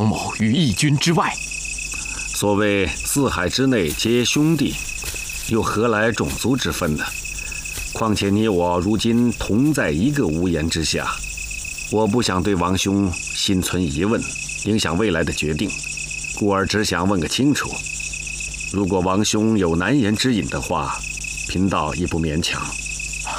王某于义军之外。 所谓四海之内皆兄弟，又何来种族之分呢？况且你我如今同在一个屋檐之下，我不想对王兄心存疑问，影响未来的决定，故而只想问个清楚。如果王兄有难言之隐的话，贫道亦不勉强。